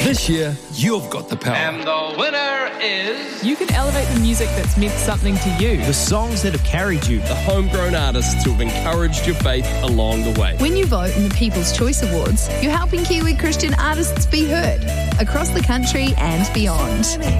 This year, you've got the power. And the winner is... You can elevate the music that's meant something to you. The songs that have carried you. The homegrown artists who have encouraged your faith along the way. When you vote in the People's Choice Awards, you're helping Kiwi Christian artists be heard across the country and beyond.